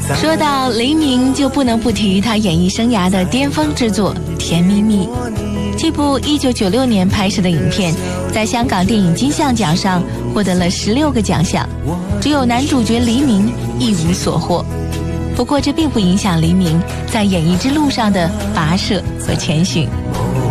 说到黎明，就不能不提他演艺生涯的巅峰之作《甜蜜蜜》。这部1996年拍摄的影片，在香港电影金像奖上获得了16个奖项，只有男主角黎明一无所获。不过这并不影响黎明在演艺之路上的跋涉和前行。